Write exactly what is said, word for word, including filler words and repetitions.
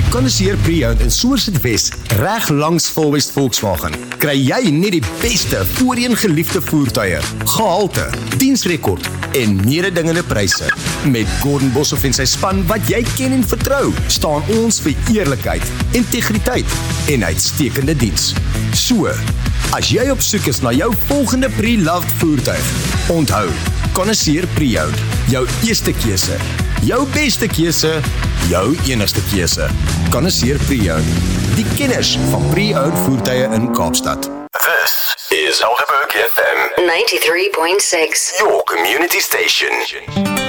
Connoisseur Pre-Owned in Somerset West, reg langs Volwest Volkswagen, kry jy net die beste voorheen geliefde voertuie, gehalte, diensrekord en mededingende pryse. Met Gordon Boshoff en sy span wat jy ken en vertrou, staan ons vir eerlikheid, integriteit en uitstekende diens. So, as jy op soek is na jou volgende pre-loved voertuig, onthou, Connoisseur Pre-Owned, jou eerste keuse, jou beste keuse, jou enigste keuse. Connoisseur Pre-Owned, die kenners van pre-owned voertuie in Kaapstad. This is Helderberg F M ninety-three point six. Your community station.